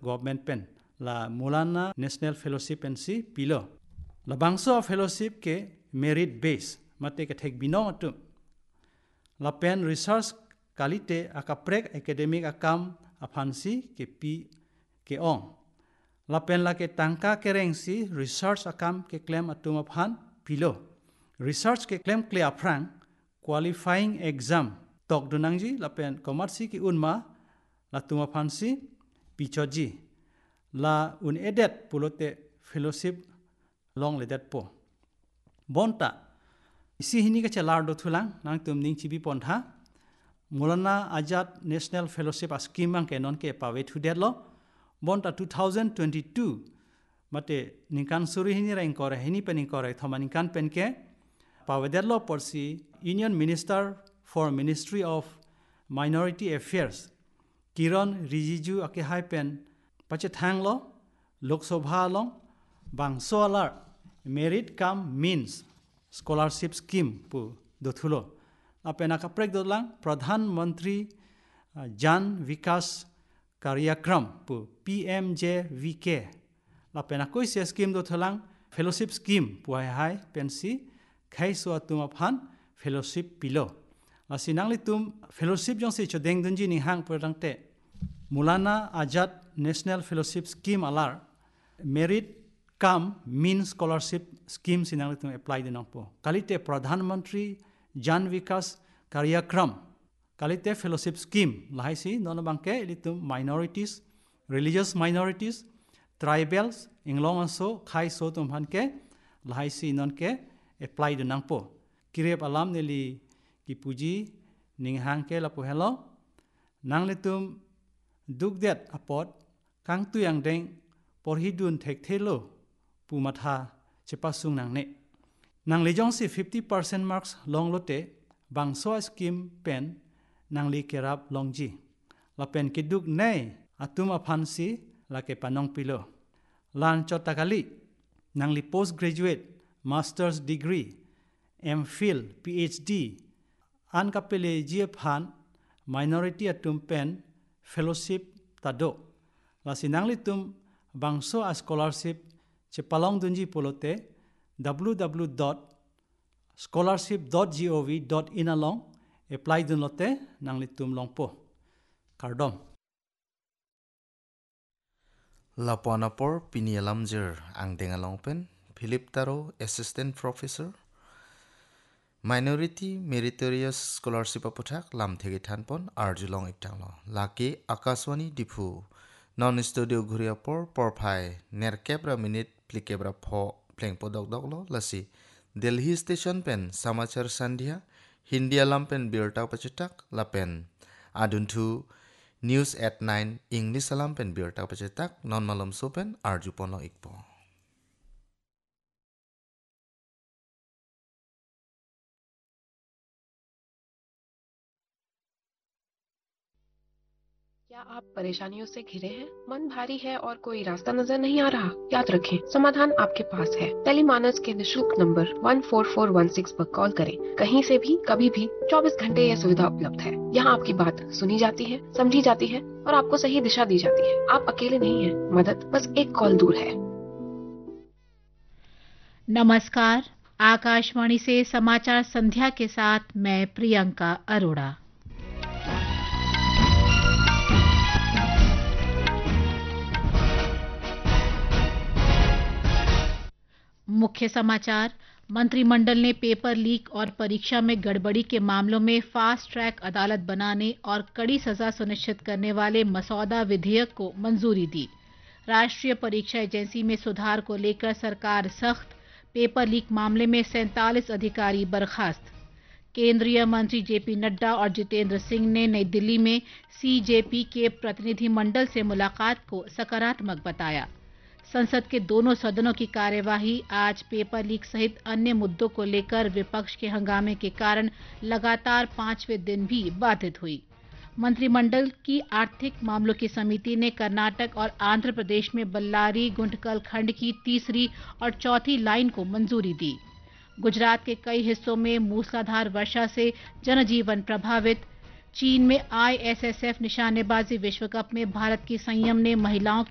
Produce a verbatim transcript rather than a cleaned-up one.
government pen la mulana national fellowship pen si pilo la bangso fellowship ke merit base mate ke thek bino atu la pen research kalite akaprek academic akam afansi ke pi ke ong la pen la ke tangka kereng si research akam ke claim atum aphan pilo research ke claim clear frank qualifying exam tok dunangji la pen komarsi ki unma la tuma fansi pichoji la un edet pulote fellowship long le det po bonta isi hini ka chalar do thulang nang tum ning chibi pontha Maulana Azad National Fellowship scheme ang kenon ke pawe thu det lo bonta twenty twenty-two mate ningkan suri hini ra inkore hini pen inkore thomaning kan pen ke pawe det lo porsi Union Minister for Ministry of Minority Affairs Kiran Rijiju ake hai pen pache thang lo Lok Sabha long bangso alar merit cum means scholarship scheme pu dothulo apena ka prek dolang Pradhan Mantri Jan Vikas Karyakram pu P M J V K apena koi se scheme dothulang fellowship scheme pu hai hai pensi khai so atum aphan fellowship pilo asinang litum fellowship jong se chodeng dunji ni hang pradang te Maulana Azad National Fellowship Scheme alar merit cum means scholarship scheme sinang litum apply dinang po kalite Pradhan Mantri Jan Vikas Karyakram kalite fellowship scheme lahai si non bangke litum minorities religious minorities tribals inglong aso khai so tum han ke lahai si non ke apply dinang po kirep alam neli ki puji ning hang ke la po hello nang litum duk det apot kang tuyang deng porhidun thek thelo pumatha chepasung nang ne nang lejong si fifty percent marks long lote bangso scheme pen nang li kerap longji la pen kiduk nei atum aphansi la ke panong pilo lan chotakali nang li postgraduate master's degree MPhil PhD an kapele G Phan minority atum pen fellowship tado la sinang litum bangso a scholarship che palong dunji polote w w w dot scholarship dot gov dot in along apply dun lote nang litum longpo kardom Laponapor Pinialamjer ang dengalong pen Philip Taro assistant professor Minority Meritorious Scholarship apothak lam thegi thanpon arjulong iktanglo laki Akaswani Dipu non studio ghuria por porphai nerkebra minute plikebra pho plengpo dok doklo lasi Delhi station pen samachar sandhya Hindi alam pen birta pachetak lapen aduntu news at nine English alam pen birta pachetak non malam so pen arjuponlo ikpo क्या आप परेशानियों से घिरे हैं? मन भारी है और कोई रास्ता नजर नहीं आ रहा? याद रखें, समाधान आपके पास है। टेलीमानस के निशुल्क number one four four one six पर कॉल करें। कहीं से भी, कभी भी, चौबीस घंटे यह सुविधा उपलब्ध है। यहाँ आपकी बात सुनी जाती है, समझी जाती है और आपको सही दिशा दी जाती है। आप अकेले नहीं हैं। मदद बस एक कॉल दूर है। नमस्कार, आकाशवाणी से समाचार संध्या के साथ मैं प्रियंका अरोड़ा। मुख्य समाचार। मंत्रिमंडल ने पेपर लीक और परीक्षा में गड़बड़ी के मामलों में फास्ट ट्रैक अदालत बनाने और कड़ी सजा सुनिश्चित करने वाले मसौदा विधेयक को मंजूरी दी। राष्ट्रीय परीक्षा एजेंसी में सुधार को लेकर सरकार सख्त, पेपर लीक मामले में सैंतालीस अधिकारी बर्खास्त। केंद्रीय मंत्री जेपी नड्डा और जितेंद्र सिंह ने नई दिल्ली में सीजेपी के प्रतिनिधिमंडल से मुलाकात को सकारात्मक बताया। संसद के दोनों सदनों की कार्यवाही आज पेपर लीक सहित अन्य मुद्दों को लेकर विपक्ष के हंगामे के कारण लगातार पांचवें दिन भी बाधित हुई। मंत्रिमंडल की आर्थिक मामलों की समिति ने कर्नाटक और आंध्र प्रदेश में बल्लारी गुंटकल खंड की तीसरी और चौथी लाइन को मंजूरी दी। गुजरात के कई हिस्सों में मूसलाधार वर्षा से जनजीवन प्रभावित। चीन में आईएसएसएफ निशानेबाजी विश्व कप में भारत की संयम ने महिलाओं